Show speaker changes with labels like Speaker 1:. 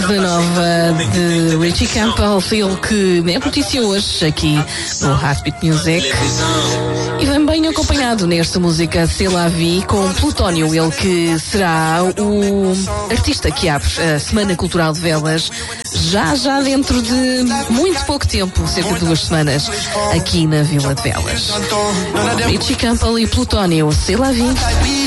Speaker 1: da nova de Richie Campbell, ele que é notícia hoje aqui no Heartbeat Music. E vem bem acompanhado nesta música C'est la vie com Plutónio, ele que será o artista que abre a Semana Cultural de Velas já dentro de muito pouco tempo, cerca de 2 semanas, aqui na Vila de Velas. Richie Campbell e Plutónio, C'est la vie.